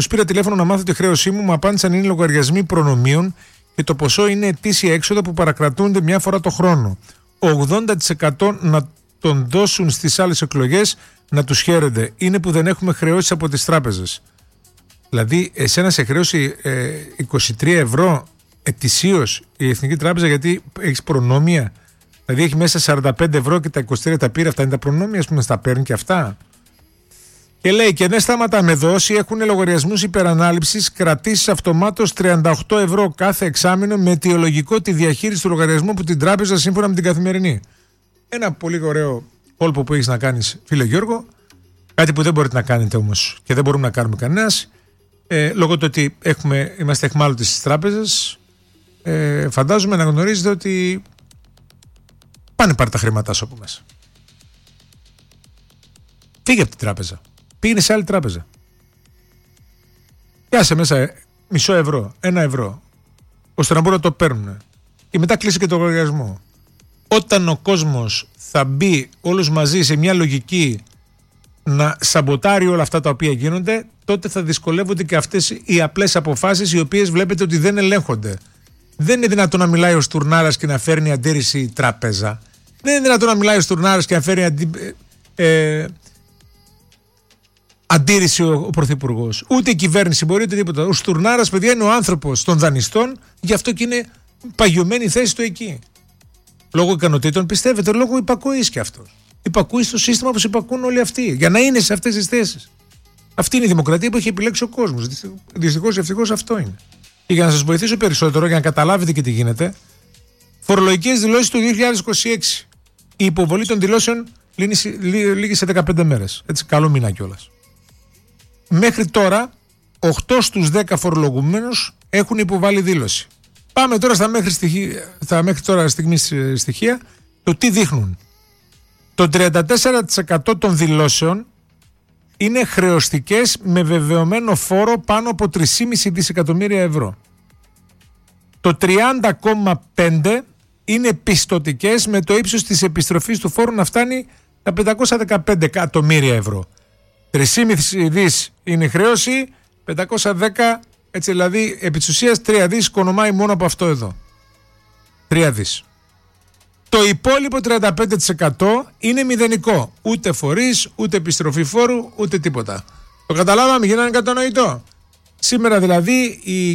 Τους πήρα τηλέφωνο να μάθω τη χρέωσή μου απάντησαν είναι λογαριασμοί προνομίων και το ποσό είναι ετήσια έξοδα που παρακρατούνται μια φορά το χρόνο. 80% να τον δώσουν στις άλλες εκλογές να τους χαίρονται. Είναι που δεν έχουμε χρεώσεις από τις τράπεζες. Δηλαδή, εσένα σε χρέωση 23 ευρώ ετησίως η Εθνική Τράπεζα γιατί έχεις προνόμια. Δηλαδή, έχει μέσα 45 ευρώ και τα 23 τα πήρε. Αυτά είναι τα προνόμια, ας πούμε, στα παίρνει και αυτά. Και λέει, και δεν σταματάμε εδώ. Όσοι έχουν λογαριασμούς υπερανάληψης, κρατήσεις αυτομάτως 38 ευρώ κάθε εξάμηνο με αιτιολογικό τη διαχείριση του λογαριασμού από την τράπεζα σύμφωνα με την Καθημερινή. Ένα πολύ ωραίο κόλπο που έχεις να κάνεις, φίλε Γιώργο. Κάτι που δεν μπορείτε να κάνετε όμως και δεν μπορούμε να κάνουμε κανένας. Λόγω του ότι είμαστε εχμάλωτοι στις τράπεζες, φαντάζομαι να γνωρίζετε ότι πάνε πάρει τα χρήματά σου από μέσα. Φύγε από την τράπεζα. Πήγαινε σε άλλη τράπεζα. Πιάσε μέσα μισό ευρώ, 1 ευρώ, ώστε να μπορούν να το παίρνουν. Και μετά κλείσει και το λογαριασμό. Όταν ο κόσμος θα μπει όλους μαζί σε μια λογική να σαμποτάρει όλα αυτά τα οποία γίνονται, τότε θα δυσκολεύονται και αυτές οι απλές αποφάσεις οι οποίες βλέπετε ότι δεν ελέγχονται. Δεν είναι δυνατόν να μιλάει ο Στουρνάρας και να φέρνει αντίρρηση η τράπεζα. Δεν είναι δυνατόν να μιλάει ο Στουρνάρας και να φέρνει αντίρρηση ο Πρωθυπουργός. Ούτε η κυβέρνηση μπορεί ούτε τίποτα. Ο Στουρνάρας, παιδιά, είναι ο άνθρωπος των δανειστών, γι' αυτό και είναι παγιωμένη η θέση του εκεί. Λόγω ικανοτήτων πιστεύετε, λόγω υπακοής και αυτός. Υπακούει στο σύστημα όπως υπακούν όλοι αυτοί, για να είναι σε αυτές τις θέσεις. Αυτή είναι η δημοκρατία που έχει επιλέξει ο κόσμος. Δυστυχώς, ευτυχώς αυτό είναι. Και για να σας βοηθήσω περισσότερο, για να καταλάβετε και τι γίνεται, φορολογικές δηλώσεις του 2026. Η υποβολή των δηλώσεων λήγει σε 15 μέρες. Έτσι, καλό μήνα κιόλας. Μέχρι τώρα, 8 στους 10 φορολογουμένους έχουν υποβάλει δήλωση. Πάμε τώρα στα μέχρι τώρα στιγμής στοιχεία. Το τι δείχνουν. Το 34% των δηλώσεων είναι χρεωστικές με βεβαιωμένο φόρο πάνω από 3,5 δισεκατομμύρια ευρώ. Το 30,5% είναι πιστωτικές με το ύψος της επιστροφής του φόρου να φτάνει τα 515 εκατομμύρια ευρώ. 3,5 δις είναι χρέωση, 510, έτσι δηλαδή επί της ουσίας 3 δις οικονομάει μόνο από αυτό εδώ. 3 δις. Το υπόλοιπο 35% είναι μηδενικό. Ούτε φορείς, ούτε επιστροφή φόρου, ούτε τίποτα. Το καταλάβαμε, γίνανε κατανοητό. Σήμερα δηλαδή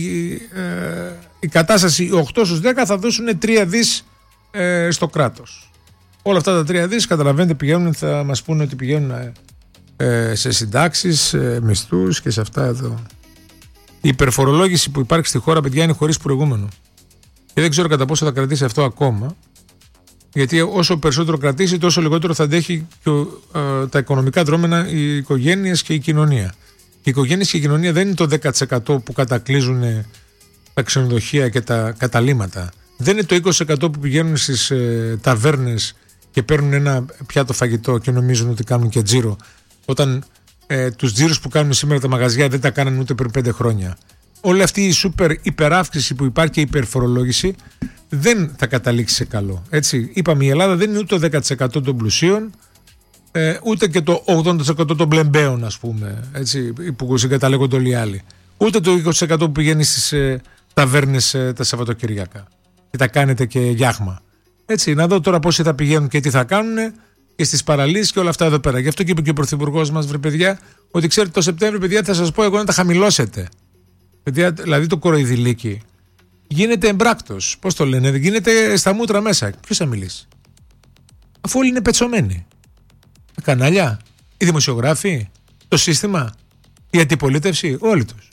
η κατάσταση 8 στους 10 θα δώσουν 3 δις στο κράτος. Όλα αυτά τα 3 δις καταλαβαίνετε πηγαίνουν, θα μας πούνε ότι πηγαίνουν σε συντάξεις, μισθούς και σε αυτά εδώ. Η υπερφορολόγηση που υπάρχει στη χώρα, παιδιά, είναι χωρίς προηγούμενο. Και δεν ξέρω κατά πόσο θα κρατήσει αυτό ακόμα. Γιατί όσο περισσότερο κρατήσει, τόσο λιγότερο θα αντέχει και τα οικονομικά δρόμενα οι οικογένειες και η κοινωνία. Οι οικογένειες και η κοινωνία δεν είναι το 10% που κατακλείζουν τα ξενοδοχεία και τα καταλύματα. Δεν είναι το 20% που πηγαίνουν στις ταβέρνες και παίρνουν ένα πιάτο φαγητό και νομίζουν ότι κάνουν και τζίρο. Όταν τους τζίρους που κάνουν σήμερα τα μαγαζιά δεν τα κάνανε ούτε πριν 5 χρόνια. Όλη αυτή η σούπερ υπεράυξηση που υπάρχει και η υπερφορολόγηση δεν θα καταλήξει σε καλό. Έτσι, είπαμε, η Ελλάδα δεν είναι ούτε το 10% των πλουσίων, ούτε και το 80% των πλεμπαίων, ας πούμε, έτσι, που συγκαταλέγονται όλοι οι άλλοι. Ούτε το 20% που πηγαίνει στις ταβέρνες τα Σαββατοκυριακά. Και τα κάνετε και γιάχμα. Έτσι, να δω τώρα πόσοι θα πηγαίνουν και τι θα κάνουν και στις παραλίες και όλα αυτά εδώ πέρα. Γι' αυτό και είπε και ο Πρωθυπουργός μας, βρε παιδιά, ότι ξέρετε το Σεπτέμβριο, παιδιά, θα σας πω εγώ να τα χαμηλώσετε. Παιδιά, δηλαδή το κοροϊδηλίκι γίνεται εμπράκτος. Πώς το λένε, γίνεται στα μούτρα μέσα. Ποιος θα μιλήσει? Αφού όλοι είναι πετσωμένοι. Τα κανάλια, οι δημοσιογράφοι, το σύστημα, η αντιπολίτευση, όλοι τους.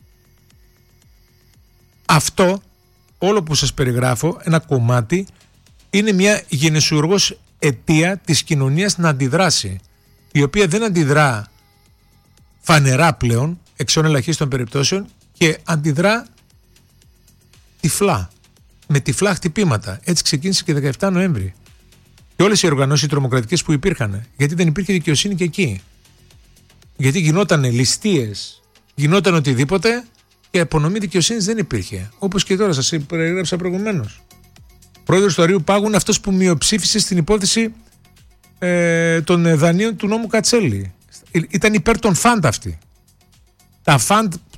Αυτό, όλο που σας περιγράφω, ένα κομμάτι, είναι μια γενεσιουργός αιτία της κοινωνίας να αντιδράσει, η οποία δεν αντιδρά φανερά πλέον, εξ ελαχίστων περιπτώσεων, και αντιδρά τυφλά, με τυφλά χτυπήματα. Έτσι ξεκίνησε και 17 Νοέμβρη. Και όλες οι οργανώσεις τρομοκρατικές που υπήρχαν, γιατί δεν υπήρχε δικαιοσύνη και εκεί. Γιατί γινόταν ληστείες, γινόταν οτιδήποτε και απονομή δικαιοσύνης δεν υπήρχε. Όπως και τώρα, σας περιγράψα προηγουμένως. Ο πρόεδρος του Αρείου Πάγου είναι αυτός που μειοψήφισε στην υπόθεση των δανείων του νόμου Κατσέλη. Ήταν υπέρ των φαντ αυτοί. Τα φαντ